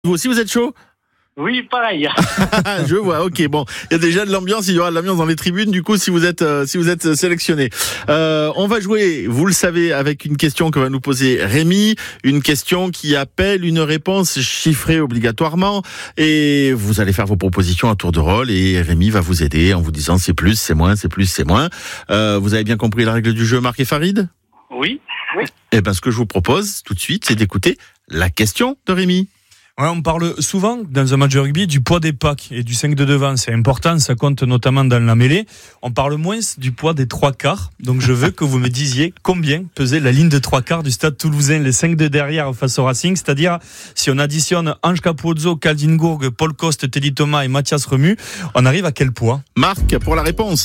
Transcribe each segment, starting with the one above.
Vous aussi, vous êtes chaud? Oui, pareil. Je vois, ok, bon. Il y a déjà de l'ambiance, il y aura de l'ambiance dans les tribunes, du coup, si vous êtes sélectionné. On va jouer, vous le savez, avec une question que va nous poser Rémi, une question qui appelle une réponse chiffrée obligatoirement, et vous allez faire vos propositions à tour de rôle, et Rémi va vous aider en vous disant c'est plus, c'est moins, c'est plus, c'est moins. Vous avez bien compris la règle du jeu, Marc et Farid? Oui. Eh ben, ce que je vous propose tout de suite, c'est d'écouter la question de Rémi. Ouais, on parle souvent dans un match de rugby du poids des packs et du 5 de devant. C'est important, ça compte notamment dans la mêlée. On parle moins du poids des 3/4. Donc je veux que vous me disiez combien pesait la ligne de 3/4 du Stade Toulousain, les 5 de derrière face au Racing. C'est-à-dire, si on additionne Ange Capozzo, Kaldin Gourgue, Paul Coste, Teddy Thomas et Mathias Remu, on arrive à quel poids? Marc, pour la réponse.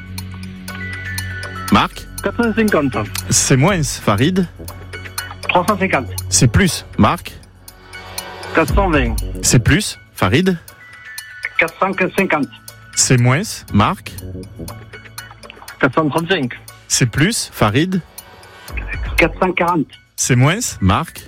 Marc? 450. C'est moins. Farid? 350. C'est plus. Marc? 420. C'est plus. Farid? 450. C'est moins. Marc? 435. C'est plus. Farid? 440. C'est moins. Marc?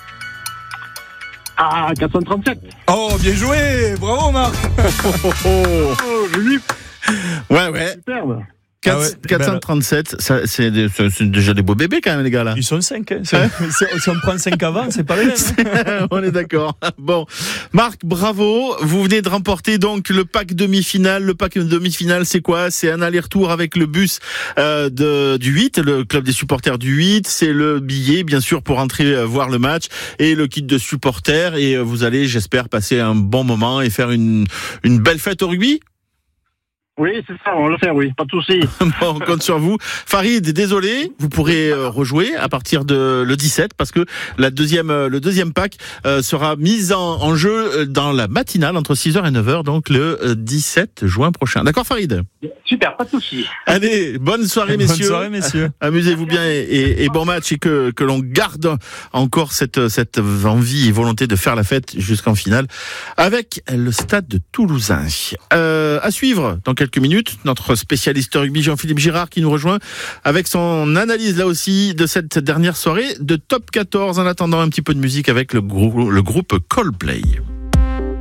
437. Oh, bien joué. Bravo, Marc. Oh, joli. Ouais. Superbe. 437, ça, c'est déjà des beaux bébés quand même, les gars, là. Ils sont 5. Si on prend 5 avant, c'est pas les mêmes. On est d'accord. Bon. Marc, bravo. Vous venez de remporter donc le pack demi-finale. Le pack demi-finale, c'est quoi? C'est un aller-retour avec le bus du 8, le club des supporters du 8. C'est le billet, bien sûr, pour entrer voir le match et le kit de supporters. Et vous allez, j'espère, passer un bon moment et faire une belle fête au rugby. Oui, c'est ça, on va le faire, oui, pas de souci. Bon, on compte sur vous. Farid, désolé, vous pourrez rejouer à partir de le 17 parce que le deuxième pack sera mis en jeu dans la matinale entre 6h et 9h, donc le 17 juin prochain. D'accord, Farid? Super, pas de souci. Allez, bonne soirée, messieurs. Bonne soirée, messieurs. Amusez-vous bien et bon match et que l'on garde encore cette envie et volonté de faire la fête jusqu'en finale avec le Stade de Toulousain. À suivre dans quelques minutes, notre spécialiste rugby Jean-Philippe Girard qui nous rejoint avec son analyse là aussi de cette dernière soirée de Top 14 en attendant un petit peu de musique avec le groupe Coldplay.